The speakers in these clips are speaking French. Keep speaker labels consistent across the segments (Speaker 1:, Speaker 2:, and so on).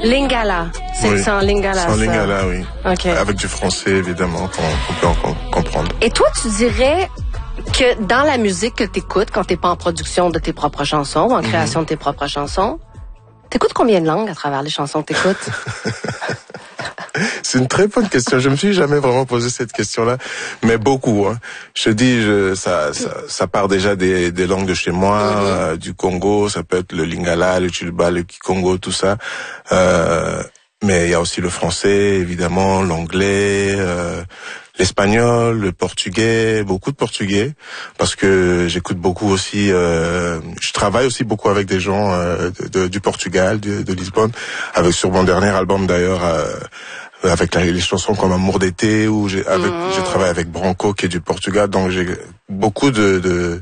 Speaker 1: Lingala. C'est en lingala.
Speaker 2: C'est en lingala, oui.
Speaker 1: OK.
Speaker 2: Avec du français, évidemment, qu'on peut comprendre.
Speaker 1: Et toi, tu dirais que dans la musique que t'écoutes, quand t'es pas en production de tes propres chansons ou en création de tes propres chansons, t'écoutes combien de langues à travers les chansons que t'écoutes?
Speaker 2: C'est une très bonne question. Je me suis jamais vraiment posé cette question-là, mais beaucoup. Hein. Je te dis, ça part déjà des langues de chez moi, du Congo. Ça peut être le Lingala, le Tshilba, le Kikongo, tout ça. Mais il y a aussi le français, évidemment, l'anglais, l'espagnol, le portugais, beaucoup de portugais, parce que j'écoute beaucoup aussi. Je travaille aussi beaucoup avec des gens du Portugal, de Lisbonne, avec sur mon dernier album d'ailleurs. Avec les chansons comme Amour d'été, où j'ai travaillé avec Branco qui est du Portugal, donc j'ai beaucoup de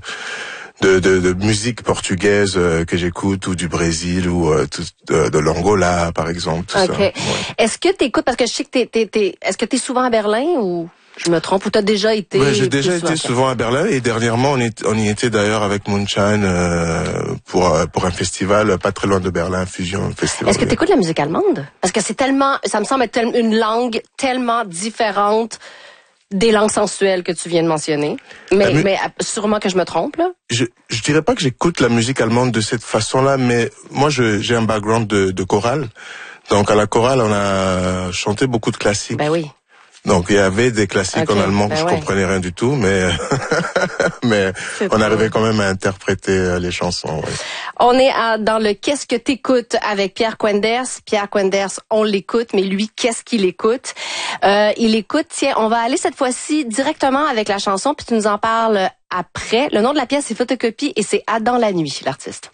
Speaker 2: musique portugaise que j'écoute, ou du Brésil, ou de l'Angola par exemple, tout ça. Ouais.
Speaker 1: Est-ce que t'écoutes, parce que je sais que est-ce que t'es souvent à Berlin, ou je me trompe, ou t'as déjà été?
Speaker 2: Ouais, j'ai déjà été souvent à Berlin, et dernièrement on y était d'ailleurs avec Moonshine pour un festival pas très loin de Berlin, Fusion Festival.
Speaker 1: Est-ce que t'écoutes la musique allemande? Parce que c'est tellement, ça me semble être une langue tellement différente des langues sensuelles que tu viens de mentionner. Mais sûrement que je me trompe, là.
Speaker 2: Je dirais pas que j'écoute la musique allemande de cette façon-là, mais moi j'ai un background de chorale. Donc à la chorale, on a chanté beaucoup de classiques.
Speaker 1: Ben oui.
Speaker 2: Donc il y avait des classiques en allemand que je comprenais rien du tout, mais on arrivait quand même à interpréter les chansons. Ouais.
Speaker 1: On est dans le Qu'est-ce que t'écoutes avec Pierre Quenders. Pierre Quenders, on l'écoute, mais lui, qu'est-ce qu'il écoute? Il écoute, tiens, on va aller cette fois-ci directement avec la chanson, puis tu nous en parles après. Le nom de la pièce, c'est Photocopie, et c'est Adam la nuit, l'artiste.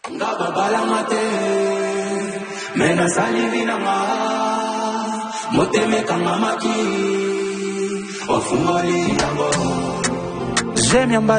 Speaker 3: J'aime